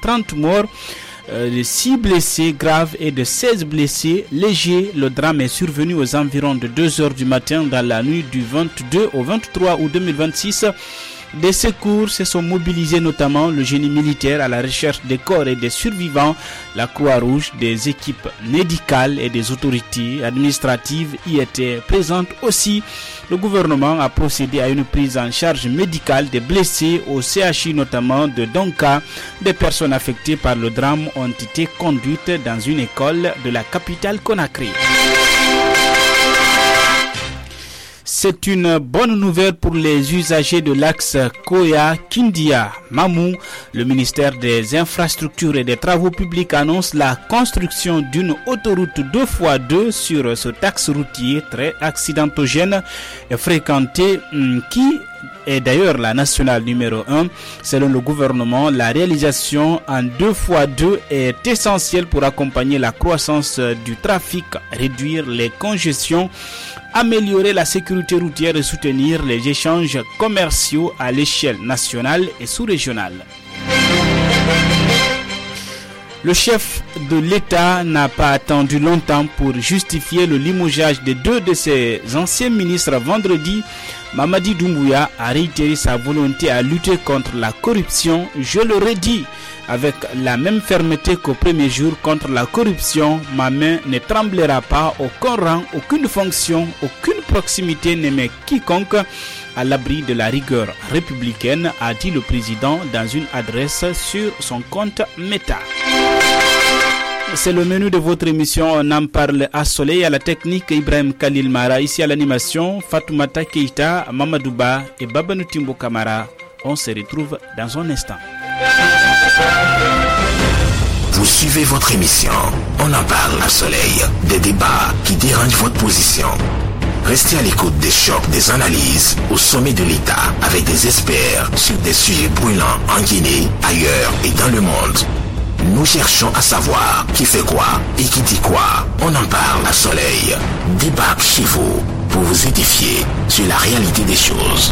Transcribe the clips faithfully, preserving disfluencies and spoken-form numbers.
trente morts, euh, de six blessés graves et de seize blessés légers. Le drame est survenu aux environs de deux heures du matin dans la nuit du vingt-deux au vingt-trois août deux mille vingt-six. Des secours se sont mobilisés, notamment le génie militaire à la recherche des corps et des survivants, la Croix-Rouge, des équipes médicales et des autorités administratives y étaient présentes aussi. Le gouvernement a procédé à une prise en charge médicale des blessés au C H I, notamment de Donka. Des personnes affectées par le drame ont été conduites dans une école de la capitale Conakry. C'est une bonne nouvelle pour les usagers de l'axe Koya-Kindia-Mamou. Le ministère des Infrastructures et des Travaux Publics annonce la construction d'une autoroute deux fois deux sur ce axe routier très accidentogène et fréquenté qui est d'ailleurs la nationale numéro un. Selon le gouvernement, la réalisation en deux fois deux est essentielle pour accompagner la croissance du trafic, réduire les congestions, améliorer la sécurité routière et soutenir les échanges commerciaux à l'échelle nationale et sous-régionale. Le chef de l'État n'a pas attendu longtemps pour justifier le limogeage de deux de ses anciens ministres vendredi. Mamadi Doumbouya a réitéré sa volonté à lutter contre la corruption. Je le redis avec la même fermeté qu'au premier jour contre la corruption. Ma main ne tremblera pas, aucun rang, aucune fonction, aucune proximité ne met quiconque à l'abri de la rigueur républicaine, a dit le président dans une adresse sur son compte Meta. C'est le menu de votre émission. On en parle à Soleil, à la technique Ibrahim Khalil Mara, ici à l'animation Fatoumata Keita, Mamadouba et Babanou Timbo Kamara. On se retrouve dans un instant. Vous suivez votre émission. On en parle à Soleil. Des débats qui dérangent votre position. Restez à l'écoute des chocs, des analyses au sommet de l'État avec des experts sur des sujets brûlants en Guinée, ailleurs et dans le monde. Nous cherchons à savoir qui fait quoi et qui dit quoi. On en parle à Soleil. Débarque chez vous pour vous édifier sur la réalité des choses.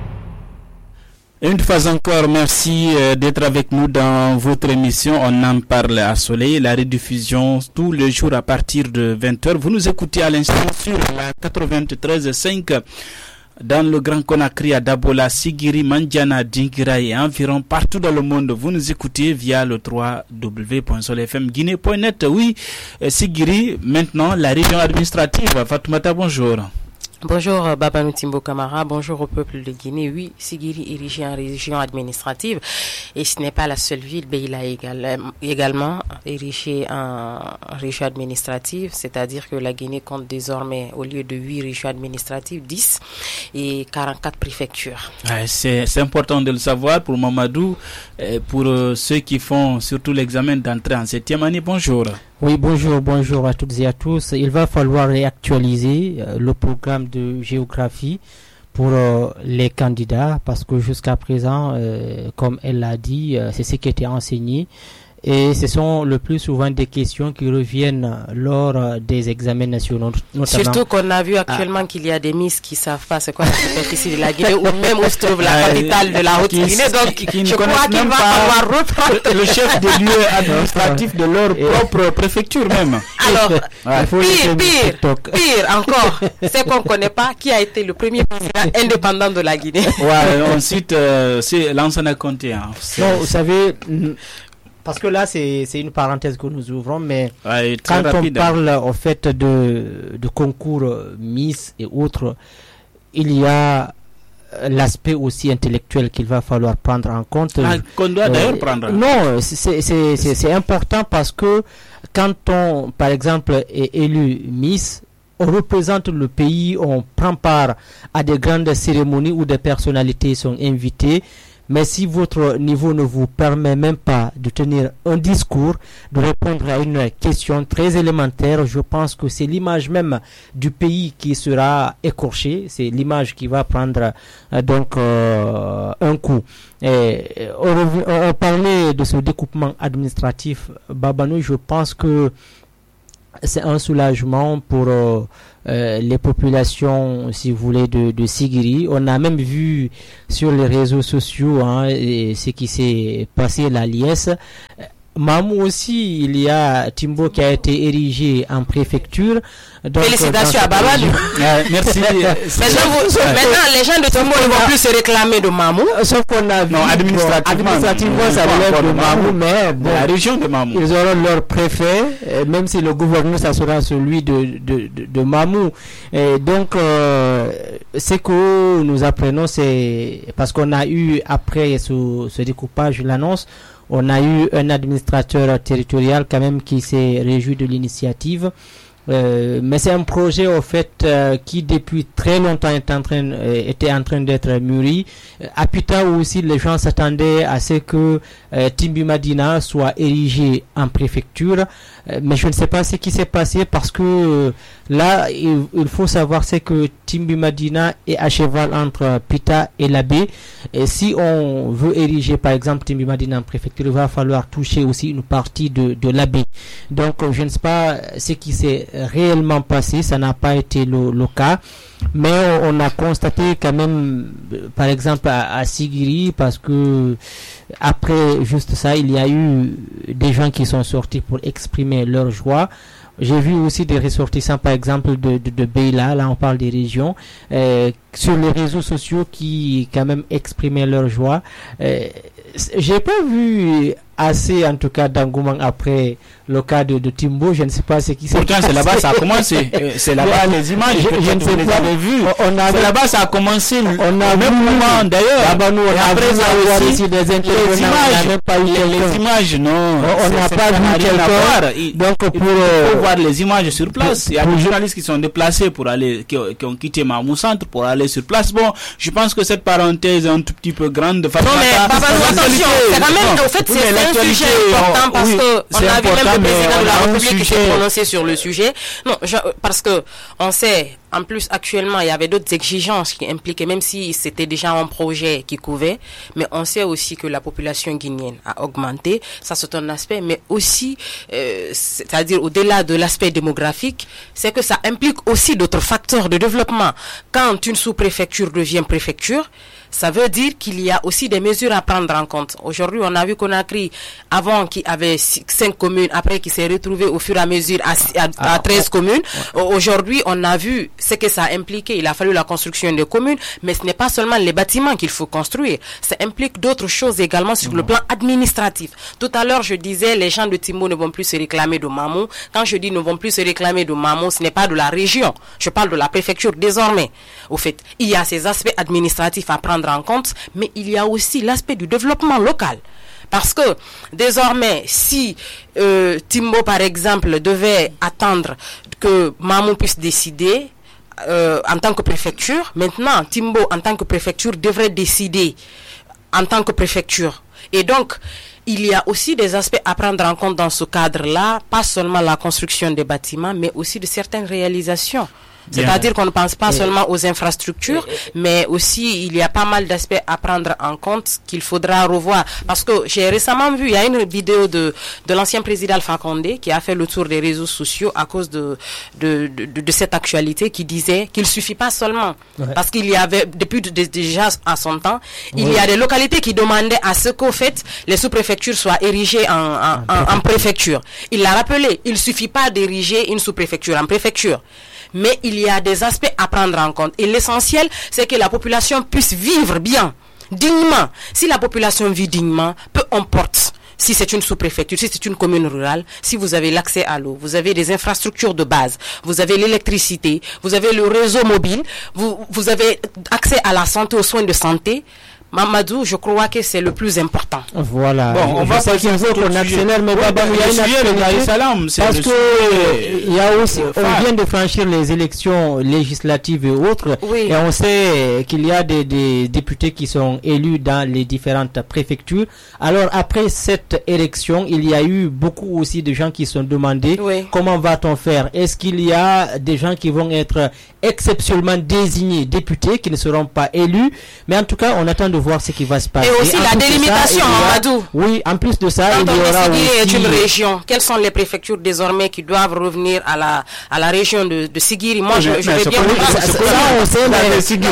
Une fois encore, merci d'être avec nous dans votre émission. On en parle à Soleil, la rediffusion tous les jours à partir de vingt heures. Vous nous écoutez à l'instant sur la quatre-vingt-treize virgule cinq dans le Grand Conakry, à Dabola, Sigiri, Mandiana, Dingira et environ partout dans le monde. Vous nous écoutez via le w w w point soleil f m guinée point net. Oui, Sigiri, maintenant la région administrative. Fatoumata, bonjour. Bonjour Babanou Timbo Kamara, bonjour au peuple de Guinée. Oui, Sigiri est érigé en région administrative et ce n'est pas la seule ville, Beila est également érigé en région administrative, c'est-à-dire que la Guinée compte désormais au lieu de huit régions administratives, dix et quarante-quatre préfectures. Ouais, c'est, c'est important de le savoir pour Mamadou, et pour euh, ceux qui font surtout l'examen d'entrée en septième année. Bonjour. Oui, bonjour, bonjour à toutes et à tous. Il va falloir réactualiser euh, le programme de géographie pour euh, les candidats parce que jusqu'à présent, euh, comme elle l'a dit, euh, c'est ce qui était enseigné. Et ce sont le plus souvent des questions qui reviennent lors des examens nationaux. Notamment. Surtout qu'on a vu actuellement ah. qu'il y a des Miss qui ne savent pas c'est quoi la superficie de la Guinée ou même où se trouve la capitale de la Haute-Guinée. Donc, qui, qui je crois qu'il va falloir reprendre le chef de lieu administratif de leur propre préfecture même. Alors, ouais. pire, pire, pire encore, c'est qu'on ne connaît pas qui a été le premier président indépendant de la Guinée. Ouais, ensuite, euh, c'est Lansana Conté. Hein. Non, vous savez... Parce que là, c'est, c'est une parenthèse que nous ouvrons, mais ouais, quand rapide. on parle au fait de, de concours Miss et autres, il y a l'aspect aussi intellectuel qu'il va falloir prendre en compte. Ah, qu'on doit euh, d'ailleurs prendre. Non, c'est, c'est, c'est, c'est important parce que quand on, par exemple, est élu Miss, on représente le pays, on prend part à des grandes cérémonies où des personnalités sont invitées. Mais si votre niveau ne vous permet même pas de tenir un discours, de répondre à une question très élémentaire, je pense que c'est l'image même du pays qui sera écorchée. C'est l'image qui va prendre euh, donc euh, un coup. Et, on, on parlait de ce découpement administratif. Babanou, je pense que c'est un soulagement pour euh, euh, les populations, si vous voulez, de, de Sigiri. On a même vu sur les réseaux sociaux hein, et ce qui s'est passé, la liesse. Mamou aussi, il y a Timbo qui a été érigé en préfecture. Donc, félicitations à Babadou. euh, merci. Maintenant, vous, ouais. maintenant, les gens de Timbo ne vont plus se réclamer de Mamou. Sauf qu'on a vu. Non, administrativement. Administrativement, ça relève de Mamou, mais bon, la région de Mamou. Ils auront leur préfet, même si le gouverneur, ça sera celui de, de, de, de Mamou. Et donc, euh, ce que nous apprenons, c'est parce qu'on a eu, après ce, ce découpage, l'annonce, on a eu un administrateur territorial quand même qui s'est réjoui de l'initiative. Euh, mais c'est un projet au fait euh, qui depuis très longtemps est en train, euh, était en train d'être mûri. À Pita aussi les gens s'attendaient à ce que euh, Timbi Madina soit érigé en préfecture. Euh, mais je ne sais pas ce qui s'est passé parce que euh, là il, il faut savoir c'est que Timbi Madina est à cheval entre Pita et l'abbé. Et si on veut ériger par exemple Timbi Madina en préfecture, il va falloir toucher aussi une partie de, de l'abbé. Donc je ne sais pas ce qui s'est réellement passé, ça n'a pas été le, le cas, mais on, on a constaté quand même par exemple à, à Sigiri, parce que après juste ça il y a eu des gens qui sont sortis pour exprimer leur joie. J'ai vu aussi des ressortissants par exemple de, de, de Beila, là on parle des régions, euh, sur les réseaux sociaux qui quand même exprimaient leur joie. Euh, j'ai pas vu assez en tout cas d'engouement après le cas de, de Timbo. Je ne sais pas ce qui s'est passé. Pourtant c'est là-bas ça a commencé. C'est là-bas les images. Je, je ne sais pas. Vu. On a c'est là-bas ça a commencé. On a au même moment d'ailleurs. Là-bas nous on a après vu ça aussi ici des les images. Pas eu les, les images non. On n'a pas vu quelqu'un. Donc pour il faut voir les images sur place. Il y a des journalistes qui sont déplacés pour aller, qui, qui ont quitté Mamou Centre pour aller sur place. Bon, je pense que cette parenthèse est un tout petit peu grande. Non mais Babadou, attention, c'est quand même, au fait c'est un sujet important parce que on a vu même le président de la République qui s'est prononcé sur le sujet. Non, je, parce que on sait, en plus actuellement il y avait d'autres exigences qui impliquaient, même si c'était déjà un projet qui couvait, mais on sait aussi que la population guinéenne a augmenté, ça c'est un aspect, mais aussi, euh, c'est-à-dire au-delà de l'aspect démographique, c'est que ça implique aussi d'autres facteurs de développement. Quand une sous-préfecture devient préfecture, ça veut dire qu'il y a aussi des mesures à prendre en compte. Aujourd'hui, on a vu Conakry, avant qui avait cinq communes, après qui s'est retrouvé au fur et à mesure à, à, à treize communes. Aujourd'hui, on a vu ce que ça a impliqué. Il a fallu la construction des communes, mais ce n'est pas seulement les bâtiments qu'il faut construire. Ça implique d'autres choses également sur le plan administratif. Tout à l'heure, je disais, les gens de Timbo ne vont plus se réclamer de Mamou. Quand je dis ne vont plus se réclamer de Mamou, ce n'est pas de la région. Je parle de la préfecture désormais. Au fait, il y a ces aspects administratifs à prendre en compte, mais il y a aussi l'aspect du développement local. Parce que désormais, si euh, Timbo par exemple devait attendre que Mamou puisse décider euh, en tant que préfecture, maintenant Timbo en tant que préfecture devrait décider en tant que préfecture. Et donc il y a aussi des aspects à prendre en compte dans ce cadre-là, pas seulement la construction des bâtiments, mais aussi de certaines réalisations. C'est-à-dire qu'on ne pense pas seulement aux infrastructures, mais aussi il y a pas mal d'aspects à prendre en compte qu'il faudra revoir. Parce que j'ai récemment vu, il y a une vidéo de, de l'ancien président Alpha Condé qui a fait le tour des réseaux sociaux à cause de, de, de, de, de cette actualité qui disait qu'il suffit pas seulement. Ouais. Parce qu'il y avait, depuis de, de, déjà à son temps, il ouais. y a des localités qui demandaient à ce qu'au fait, les sous-préfectures soient érigées en, en, en, en préfecture. Il l'a rappelé, il suffit pas d'ériger une sous-préfecture en préfecture. Mais il y a des aspects à prendre en compte. Et l'essentiel, c'est que la population puisse vivre bien, dignement. Si la population vit dignement, peu importe si c'est une sous-préfecture, si c'est une commune rurale, si vous avez l'accès à l'eau, vous avez des infrastructures de base, vous avez l'électricité, vous avez le réseau mobile, vous, vous avez accès à la santé, aux soins de santé. Mamadou, je crois que c'est le plus important. Voilà. Bon, on je va passer qu'il faut qu'on accélère, mais oui, Baba, il y a une actualité, Salam, parce que il y a aussi, on vient de franchir les élections législatives et autres, oui. et on sait qu'il y a des, des députés qui sont élus dans les différentes préfectures. Alors après cette élection, il y a eu beaucoup aussi de gens qui se sont demandé oui. comment va-t-on faire. Est-ce qu'il y a des gens qui vont être exceptionnellement désignés députés, qui ne seront pas élus, mais en tout cas, on attend de voir ce qui va se passer. Et aussi en la délimitation, Mamadou. Oui, en plus de ça, quand il y aura aussi... est une région. Quelles sont les préfectures désormais qui doivent revenir à la, à la région de, de Sigiri? Moi, je, je vais bien vous ça, ça, on sait, mais Sigiri,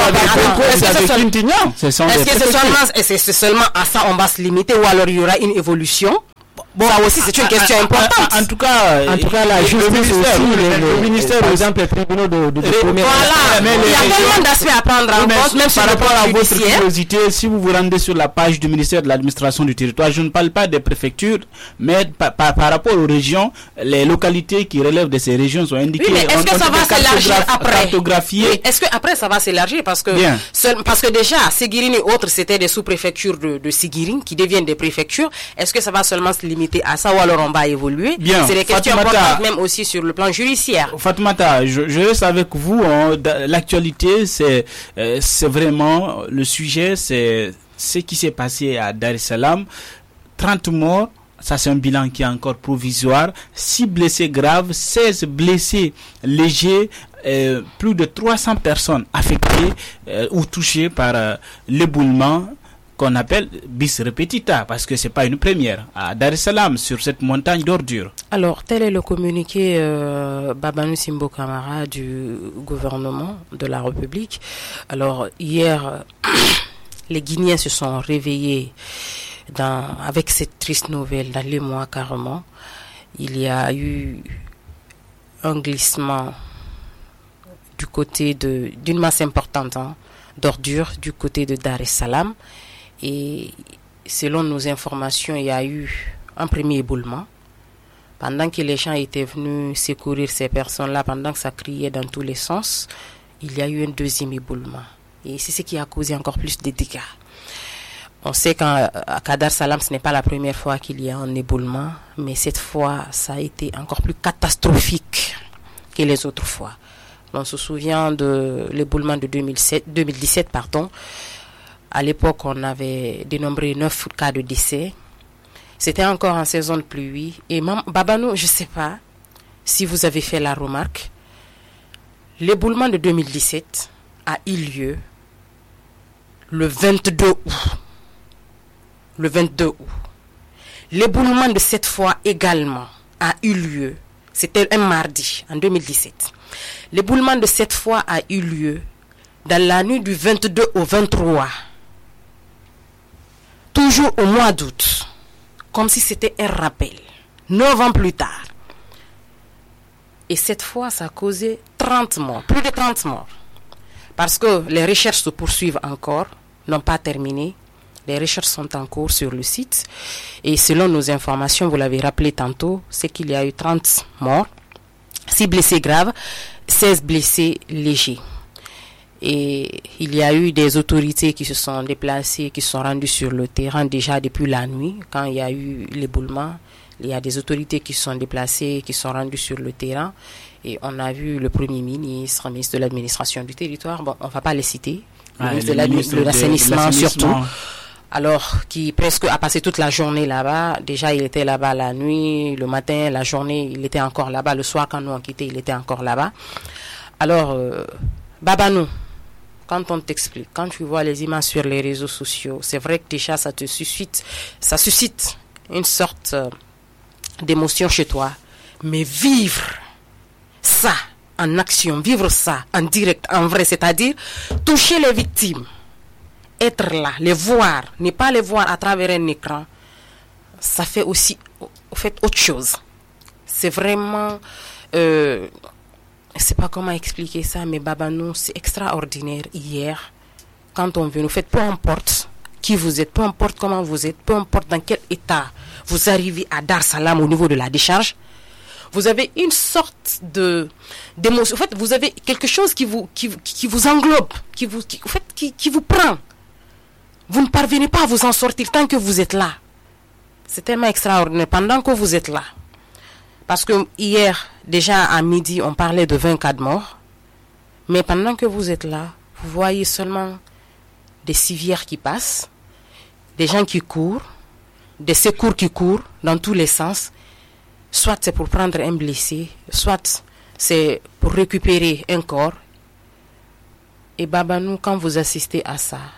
est-ce que c'est seulement, est-ce que seulement à ça on va se limiter ou alors il y aura une évolution? Bon, ça aussi, c'est une question importante. En tout cas, en tout cas, la justice aussi, le ministère, par exemple, les tribunaux de, de, de première. Voilà, mais il y a tellement d'aspects à prendre en compte, même sur le plan à votre curiosité. Si vous vous rendez sur la page du ministère de l'administration du territoire, je ne parle pas des préfectures, mais par, par, par rapport aux régions, les localités qui relèvent de ces régions sont indiquées. Oui, mais est-ce que ça va s'élargir après? Oui, est-ce que après ça va s'élargir parce que seul, parce que déjà Sigirine et autres c'était des sous-préfectures de, de Sigirine qui deviennent des préfectures. Est-ce que ça va seulement se limiter à ça ou alors on va évoluer? Bien. C'est des questions importantes même aussi sur le plan judiciaire. Fatoumata, je, je reste avec vous. Hein. L'actualité, c'est euh, c'est vraiment le sujet, c'est ce qui s'est passé à Dar es Salaam. trente morts, ça c'est un bilan qui est encore provisoire. six blessés graves, seize blessés légers. Euh, plus de trois cents personnes affectées euh, ou touchées par euh, l'éboulement qu'on appelle bis repetita, parce que c'est pas une première à Dar es Salaam sur cette montagne d'ordures. Alors tel est le communiqué euh, Babanu Simbo Camara du gouvernement de la République. Alors hier les Guinéens se sont réveillés dans, avec cette triste nouvelle dans les mois carrément. Il y a eu un glissement du côté de d'une masse importante hein, d'ordures du côté de Dar es Salaam. Et selon nos informations, il y a eu un premier éboulement. Pendant que les gens étaient venus secourir ces personnes-là, pendant que ça criait dans tous les sens, il y a eu un deuxième éboulement. Et c'est ce qui a causé encore plus de dégâts. On sait qu'à Dar es Salaam, ce n'est pas la première fois qu'il y a un éboulement, mais cette fois, ça a été encore plus catastrophique que les autres fois. On se souvient de l'éboulement de deux mille sept, deux mille dix-sept, pardon. À l'époque, on avait dénombré neuf cas de décès. C'était encore en saison de pluie. Et Mam, Babano, je ne sais pas si vous avez fait la remarque. L'éboulement de deux mille dix-sept a eu lieu le vingt-deux août. Le vingt-deux août. L'éboulement de cette fois également a eu lieu. C'était un mardi en deux mille dix-sept. L'éboulement de cette fois a eu lieu dans la nuit du vingt-deux au vingt-trois. Toujours au mois d'août, comme si c'était un rappel, neuf ans plus tard. Et cette fois, ça a causé trente morts, plus de trente morts. Parce que les recherches se poursuivent encore, n'ont pas terminé. Les recherches sont en cours sur le site. Et selon nos informations, vous l'avez rappelé tantôt, c'est qu'il y a eu trente morts, six blessés graves, seize blessés légers. Et il y a eu des autorités qui se sont déplacées, qui se sont rendues sur le terrain déjà depuis la nuit. Quand il y a eu l'éboulement, il y a des autorités qui se sont déplacées, qui se sont rendues sur le terrain. Et on a vu le Premier ministre, le ministre de l'administration du territoire, bon, on ne va pas les citer, le ah, ministre, le de, ministre de, de l'assainissement surtout. Alors, qui presque a passé toute la journée là-bas. Déjà, il était là-bas la nuit, le matin, la journée, il était encore là-bas. Le soir, quand nous on quitté, il était encore là-bas. Alors, euh, Babanou, quand on t'explique, quand tu vois les images sur les réseaux sociaux, c'est vrai que déjà ça te suscite, ça suscite une sorte euh, d'émotion chez toi. Mais vivre ça en action, vivre ça en direct, en vrai, c'est-à-dire toucher les victimes, être là, les voir, ne pas les voir à travers un écran, ça fait aussi au fait autre chose. C'est vraiment... Euh, je ne sais pas comment expliquer ça, mais Babanou, c'est extraordinaire. Hier, quand on vient, nous faites peu importe qui vous êtes, peu importe comment vous êtes, peu importe dans quel état vous arrivez à Dar es Salaam au niveau de la décharge, vous avez une sorte de d'émotion. En fait, vous avez quelque chose qui vous qui, qui vous englobe, qui vous qui, en fait, qui, qui vous prend. Vous ne parvenez pas à vous en sortir tant que vous êtes là. C'est tellement extraordinaire pendant que vous êtes là. Parce que hier, déjà à midi, on parlait de vingt cas de morts. Mais pendant que vous êtes là, vous voyez seulement des civières qui passent, des gens qui courent, des secours qui courent dans tous les sens. Soit c'est pour prendre un blessé, soit c'est pour récupérer un corps. Et Babanou, quand vous assistez à ça,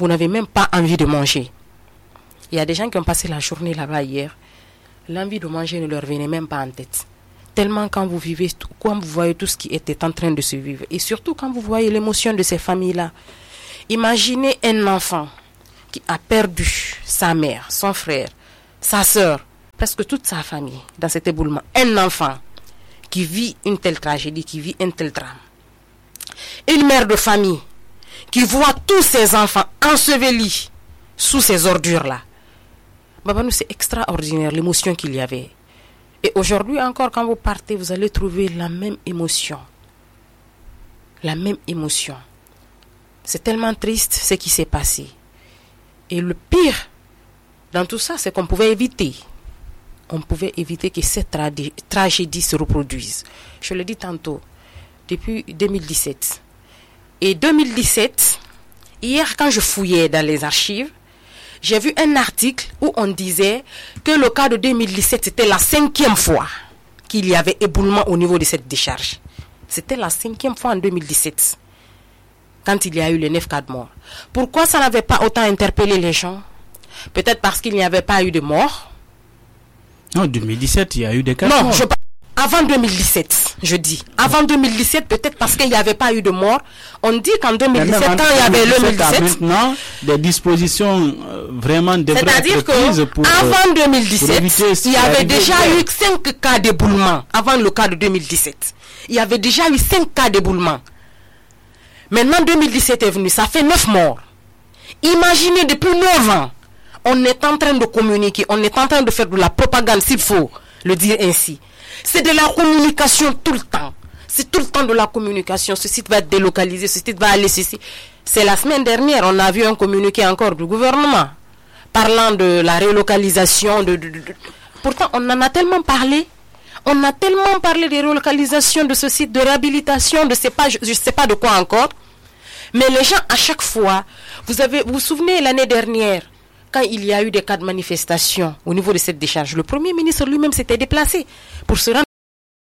vous n'avez même pas envie de manger. Il y a des gens qui ont passé la journée là-bas hier. L'envie de manger ne leur venait même pas en tête. Tellement quand vous vivez, quand vous voyez tout ce qui était en train de se vivre, et surtout quand vous voyez l'émotion de ces familles-là. Imaginez un enfant qui a perdu sa mère, son frère, sa sœur, presque toute sa famille dans cet éboulement. Un enfant qui vit une telle tragédie, qui vit un tel drame. Une mère de famille qui voit tous ses enfants ensevelis sous ces ordures-là. Baba, nous, c'est extraordinaire l'émotion qu'il y avait. Et aujourd'hui encore, quand vous partez, vous allez trouver la même émotion. La même émotion. C'est tellement triste ce qui s'est passé. Et le pire dans tout ça, c'est qu'on pouvait éviter. On pouvait éviter que cette tra- tragédie se reproduise. Je le dis tantôt, depuis deux mille dix-sept. Et deux mille dix-sept, hier, quand je fouillais dans les archives, j'ai vu un article où on disait que le cas de deux mille dix-sept, c'était la cinquième fois qu'il y avait éboulement au niveau de cette décharge. C'était la cinquième fois en deux mille dix-sept, quand il y a eu les neuf cas de mort. Pourquoi ça n'avait pas autant interpellé les gens? Peut-être parce qu'il n'y avait pas eu de mort. Non, deux mille dix-sept, il y a eu des cas de Non, mort. je Avant deux mille dix-sept, je dis. Avant deux mille dix-sept, peut-être parce qu'il n'y avait pas eu de mort. On dit qu'en deux mille dix-sept, quand il y avait le deux mille dix-sept... Maintenant, des dispositions euh, vraiment devraient C'est-à-dire être prises pour... qu'avant deux mille dix-sept, il y avait déjà de... eu cinq cas d'éboulement. Avant le cas de deux mille dix-sept. Il y avait déjà eu cinq cas d'éboulement. Maintenant, deux mille dix-sept est venu. Ça fait neuf morts. Imaginez, depuis neuf ans, on est en train de communiquer. On est en train de faire de la propagande, s'il faut le dire ainsi. C'est de la communication tout le temps. C'est tout le temps de la communication. Ce site va être délocalisé, ce site va aller ceci. C'est la semaine dernière, on a vu un communiqué encore du gouvernement parlant de la relocalisation. De, de, de, de. Pourtant, on en a tellement parlé. On a tellement parlé des relocalisations de ce site, de réhabilitation, de sais pas, je ne sais pas de quoi encore. Mais les gens, à chaque fois, vous avez, vous vous souvenez l'année dernière, quand il y a eu des cas de manifestation au niveau de cette décharge, le Premier ministre lui-même s'était déplacé pour se rendre